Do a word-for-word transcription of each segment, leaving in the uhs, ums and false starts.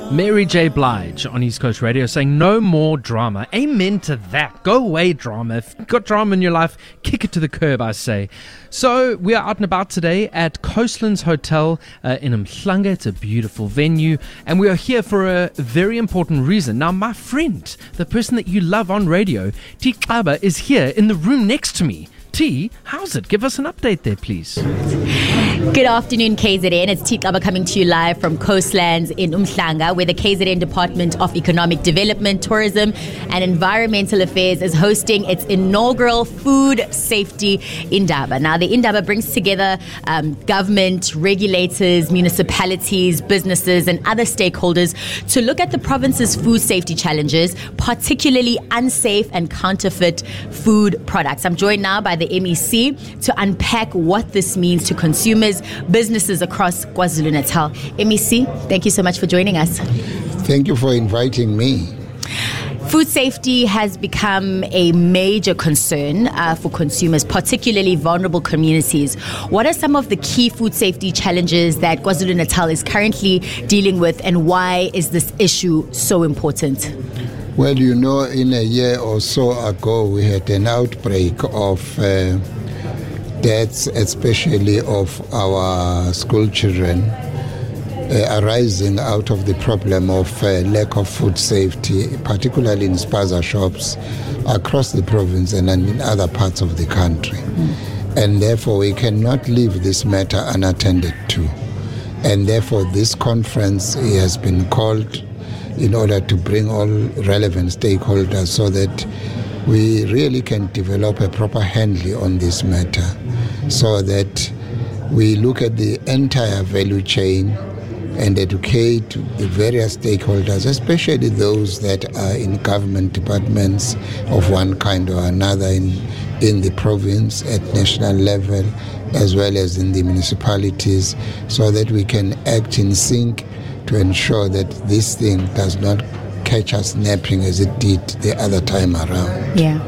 Mary J. Blige on East Coast Radio saying no more drama. Amen to that. Go away, drama. If you've got drama in your life, kick it to the curb, I say. So we are out and about today at Coastlands Hotel uh, in Umhlanga. It's a beautiful venue, and we are here for a very important reason. Now, my friend, the person that you love on radio, T. Xaba, is here in the room next to me. T, how's it? Give us an update there, please. Good afternoon, K Z N. It's T. Xaba coming to you live from Coastlands in Umhlanga, where the K Z N Department of Economic Development, Tourism and Environmental Affairs is hosting its inaugural Food Safety Indaba. Now, the Indaba brings together um, government, regulators, municipalities, businesses and other stakeholders to look at the province's food safety challenges, particularly unsafe and counterfeit food products. I'm joined now by the M E C to unpack what this means to consumers, businesses across KwaZulu-Natal. M E C, thank you so much for joining us. Thank you for inviting me. Food safety has become a major concern uh, for consumers, particularly vulnerable communities. What are some of the key food safety challenges that KwaZulu-Natal is currently dealing with, and why is this issue so important? Well, you know, in a year or so ago, we had an outbreak of uh, deaths, especially of our school children, uh, arising out of the problem of uh, lack of food safety, particularly in spaza shops across the province and in other parts of the country. Mm. And therefore, we cannot leave this matter unattended to. And therefore, this conference has been called in order to bring all relevant stakeholders so that we really can develop a proper handle on this matter, so that we look at the entire value chain and educate the various stakeholders, especially those that are in government departments of one kind or another in, in the province at national level, as well as in the municipalities, so that we can act in sync to ensure that this thing does not catch us napping as it did the other time around. Yeah.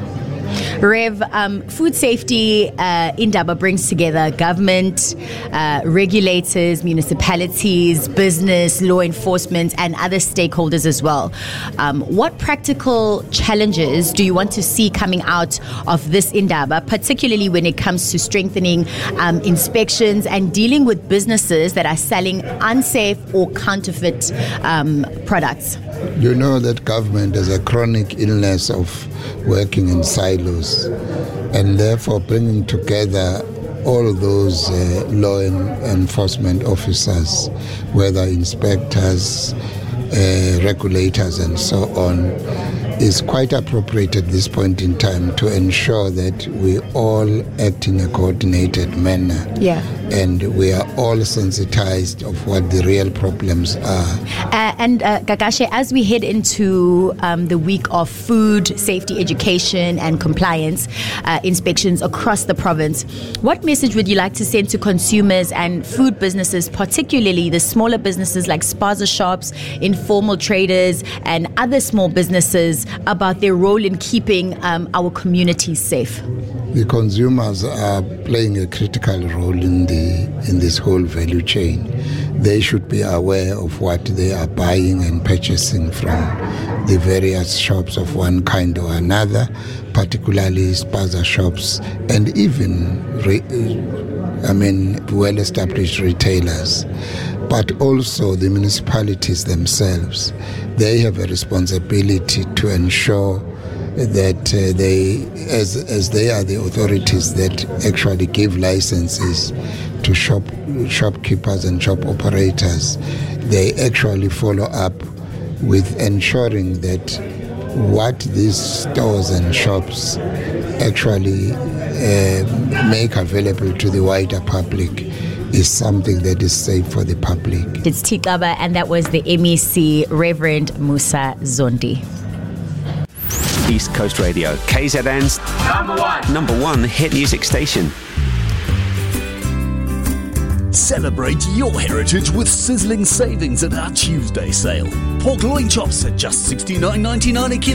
Rev, um, food safety uh, Indaba brings together government, uh, regulators, municipalities, business, law enforcement, and other stakeholders as well. Um, what practical challenges do you want to see coming out of this Indaba, particularly when it comes to strengthening um, inspections and dealing with businesses that are selling unsafe or counterfeit um, products? You know that government has a chronic illness of working in silos, and therefore bringing together all those uh, law enforcement officers, whether inspectors, uh, regulators and so on, is quite appropriate at this point in time to ensure that we all act in a coordinated manner. Yeah. And we are all sensitized of what the real problems are. Uh, and uh, Gagashe, as we head into um, the week of food safety education and compliance uh, inspections across the province, what message would you like to send to consumers and food businesses, particularly the smaller businesses like spaza shops, informal traders and other small businesses, about their role in keeping um, our communities safe? The consumers are playing a critical role in the in this whole value chain. They should be aware of what they are buying and purchasing from the various shops of one kind or another, particularly spaza shops and even, re- I mean, well-established retailers. But also the municipalities themselves. They have a responsibility to ensure that uh, they, as as they are the authorities that actually give licenses to shop shopkeepers and shop operators, they actually follow up with ensuring that what these stores and shops actually uh, make available to the wider public is something that is safe for the public. It's T. Xaba, and that was the M E C, Reverend Musa Zondi. East Coast Radio, K Z N's number one, number one hit music station. Celebrate your heritage with sizzling savings at our Tuesday sale. Pork loin chops at just sixty-nine ninety-nine a kilo.